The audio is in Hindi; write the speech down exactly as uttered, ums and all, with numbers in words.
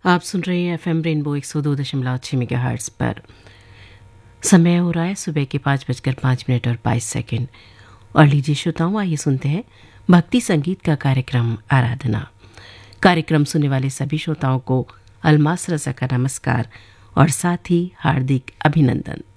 आप सुन रहे हैं एफ एम रेनबो एक सौ दो दशमलव छः मेगाहर्ट्ज़ पर। समय हो रहा है सुबह के पाँच बजकर पाँच मिनट और बाईस सेकंड। और लीजिए श्रोताओं, आइए सुनते हैं भक्ति संगीत का कार्यक्रम आराधना। कार्यक्रम सुनने वाले सभी श्रोताओं को अलमास रजा का नमस्कार और साथ ही हार्दिक अभिनंदन।